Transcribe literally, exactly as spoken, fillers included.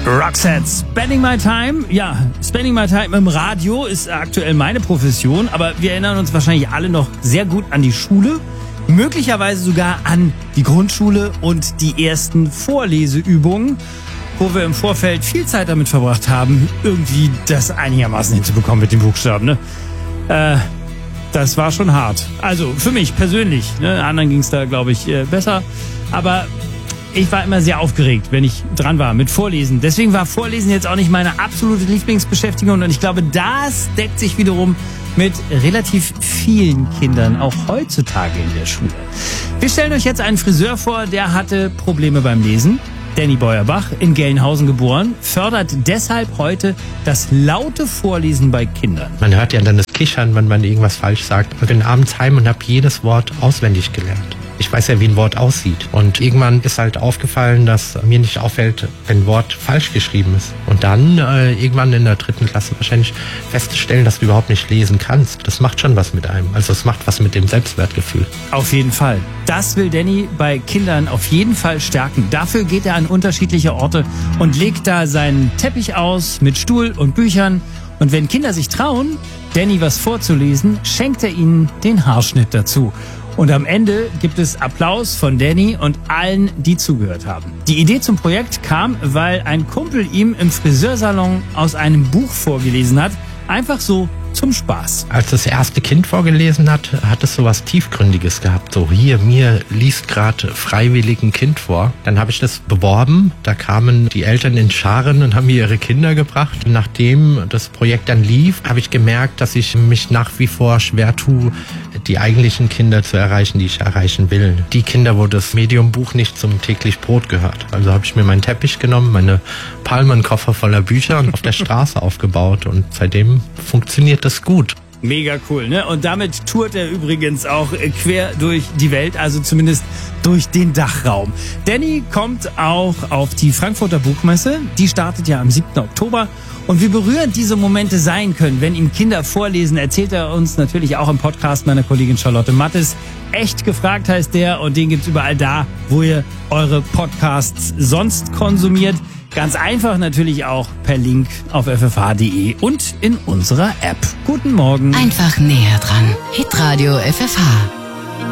Roxette, Spending My Time. Ja, Spending My Time im Radio ist aktuell meine Profession, aber wir erinnern uns wahrscheinlich alle noch sehr gut an die Schule, möglicherweise sogar an die Grundschule und die ersten Vorleseübungen, wo wir im Vorfeld viel Zeit damit verbracht haben, irgendwie das einigermaßen hinzubekommen mit den Buchstaben, ne? Äh, das war schon hart. Also für mich persönlich, ne? Anderen ging es da, glaube ich, besser, aber ich war immer sehr aufgeregt, wenn ich dran war mit Vorlesen. Deswegen war Vorlesen jetzt auch nicht meine absolute Lieblingsbeschäftigung. Und ich glaube, das deckt sich wiederum mit relativ vielen Kindern, auch heutzutage in der Schule. Wir stellen euch jetzt einen Friseur vor, der hatte Probleme beim Lesen. Danny Beuerbach, in Gelnhausen geboren, fördert deshalb heute das laute Vorlesen bei Kindern. Man hört ja dann das Kichern, wenn man irgendwas falsch sagt. Ich bin abends heim und habe jedes Wort auswendig gelernt. Ich weiß ja, wie ein Wort aussieht. Und irgendwann ist halt aufgefallen, dass mir nicht auffällt, wenn ein Wort falsch geschrieben ist. Und dann äh, irgendwann in der dritten Klasse wahrscheinlich festzustellen, dass du überhaupt nicht lesen kannst. Das macht schon was mit einem. Also es macht was mit dem Selbstwertgefühl. Auf jeden Fall. Das will Danny bei Kindern auf jeden Fall stärken. Dafür geht er an unterschiedliche Orte und legt da seinen Teppich aus mit Stuhl und Büchern. Und wenn Kinder sich trauen, Danny was vorzulesen, schenkt er ihnen den Haarschnitt dazu. Und am Ende gibt es Applaus von Danny und allen, die zugehört haben. Die Idee zum Projekt kam, weil ein Kumpel ihm im Friseursalon aus einem Buch vorgelesen hat. Einfach so zum Spaß. Als das erste Kind vorgelesen hat, hat es so was Tiefgründiges gehabt. So, hier, mir liest gerade freiwillig ein Kind vor. Dann habe ich das beworben. Da kamen die Eltern in Scharen und haben mir ihre Kinder gebracht. Und nachdem das Projekt dann lief, habe ich gemerkt, dass ich mich nach wie vor schwer tue, die eigentlichen Kinder zu erreichen, die ich erreichen will. Die Kinder, wo das Medium-Buch nicht zum täglich Brot gehört. Also habe ich mir meinen Teppich genommen, meine Palmenkoffer voller Bücher und auf der Straße aufgebaut. Und seitdem funktioniert das gut. Mega cool, ne? Und damit tourt er übrigens auch quer durch die Welt, also zumindest durch den Dachraum. Danny kommt auch auf die Frankfurter Buchmesse. Die startet ja am siebten Oktober. Und wie berührend diese Momente sein können, wenn ihm Kinder vorlesen, erzählt er uns natürlich auch im Podcast meiner Kollegin Charlotte Mattes. Echt gefragt heißt der und den gibt's überall da, wo ihr eure Podcasts sonst konsumiert. Ganz einfach natürlich auch per Link auf f f h punkt d e und in unserer App. Guten Morgen. Einfach näher dran. Hitradio F F H.